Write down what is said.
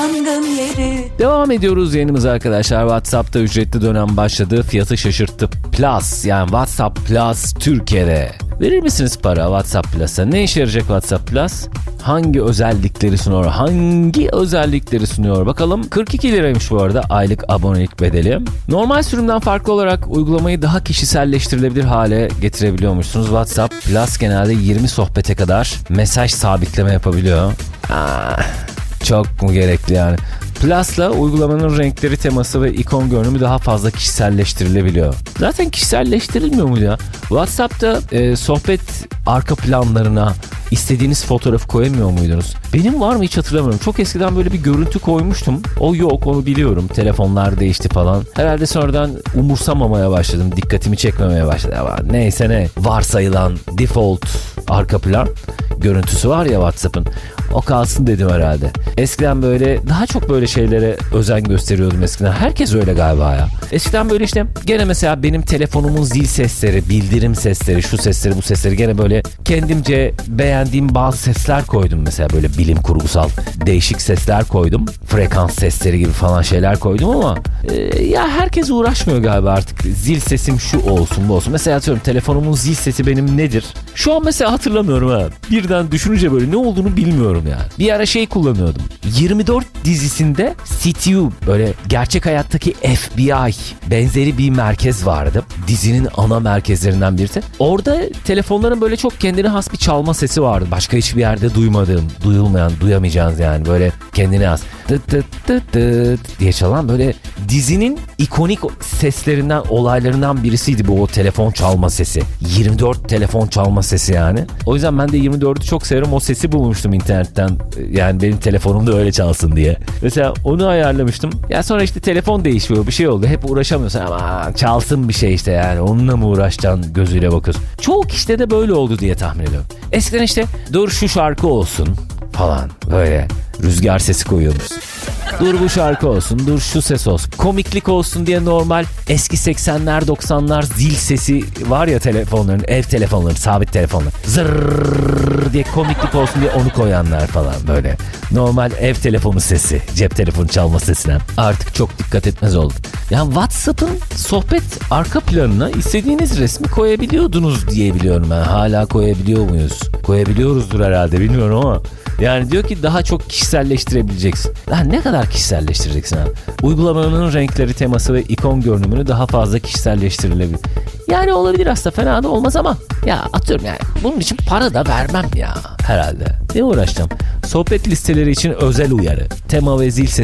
Devam ediyoruz yayınımıza arkadaşlar. WhatsApp'ta ücretli dönem başladı. Fiyatı şaşırttı. Plus, yani WhatsApp Plus Türkiye'de. Verir misiniz para WhatsApp Plus'a? Ne işe yarayacak WhatsApp Plus? Hangi özellikleri sunuyor? Hangi özellikleri sunuyor? Bakalım. 42 liraymış bu arada aylık abonelik bedeli. Normal sürümden farklı olarak uygulamayı daha kişiselleştirilebilir hale getirebiliyormuşsunuz. WhatsApp Plus genelde 20 sohbete kadar mesaj sabitleme yapabiliyor. Çok mu gerekli yani? Plus'la uygulamanın renkleri, teması ve ikon görünümü daha fazla kişiselleştirilebiliyor. Zaten kişiselleştirilmiyor mu ya? WhatsApp'ta sohbet arka planlarına istediğiniz fotoğrafı koyamıyor muydunuz? Benim var mı hiç hatırlamıyorum. Çok eskiden böyle bir görüntü koymuştum. O yok, onu biliyorum. Telefonlar değişti falan. Herhalde sonradan umursamamaya başladım. Dikkatimi çekmemeye başladı. Ama neyse ne. Varsayılan default arka plan görüntüsü var ya WhatsApp'ın. O kalsın dedim herhalde. Eskiden böyle daha çok böyle şeylere özen gösteriyordum eskiden. Herkes öyle galiba ya. Eskiden böyle işte gene mesela benim telefonumun zil sesleri, bildirim sesleri, şu sesleri, bu sesleri gene böyle kendimce beğendiğim bazı sesler koydum. Mesela böyle bilim kurgusal değişik sesler koydum. Frekans sesleri gibi falan şeyler koydum ama ya herkes uğraşmıyor galiba artık. Zil sesim şu olsun, bu olsun. Mesela atıyorum telefonumun zil sesi benim nedir? Şu an mesela hatırlamıyorum ha. Birden düşününce böyle ne olduğunu bilmiyorum yani. Bir ara şey kullanıyordum. 24 dizisinde CTU, böyle gerçek hayattaki FBI benzeri bir merkez vardı. Dizinin ana merkezlerinden birisi. Orada telefonların böyle çok kendine has bir çalma sesi vardı. Başka hiçbir yerde duymadığım, duyulmayan, duyamayacağınız yani böyle kendine has. Tıt tıt tıt tıt diye çalan böyle dizinin ikonik seslerinden, olaylarından birisiydi bu o telefon çalma sesi. 24 telefon çalma sesi yani. O yüzden ben de 24'ü çok severim. O sesi bulmuştum internetten. Yani benim telefonumda öyle çalsın diye. Mesela onu ayarlamıştım. Ya sonra işte telefon değişiyor, bir şey oldu. Hep uğraşamıyorsun ama çalsın bir şey işte yani. Onunla mı uğraşacaksın gözüyle bakıyorsun. Çoğu kişide de böyle oldu diye tahmin ediyorum. Eskiden işte dur şu şarkı olsun falan böyle rüzgar sesi koyuyoruz. Dur bu şarkı olsun, dur şu ses olsun. Komiklik olsun diye normal eski 80'ler 90'lar zil sesi var ya telefonların, ev telefonları, sabit telefonlar. Zırrrr diye komiklik olsun diye onu koyanlar falan böyle. Normal ev telefonu sesi, cep telefonu çalma sesine artık çok dikkat etmez olduk. Yani WhatsApp'ın sohbet arka planına istediğiniz resmi koyabiliyordunuz diye biliyorum ben. Hala koyabiliyor muyuz? Koyabiliyoruzdur herhalde, bilmiyorum ama. Yani diyor ki daha çok kişiselleştirebileceksin. Daha ne kadar kişiselleştireceksin abi? Uygulamanın renkleri, teması ve ikon görünümünü daha fazla kişiselleştirilebilir. Yani olabilir aslında, fena da olmaz ama ya atıyorum yani bunun için para da vermem ya herhalde. Ne uğraşacağım? Sohbet listeleri için özel uyarı. Tema ve zil sesi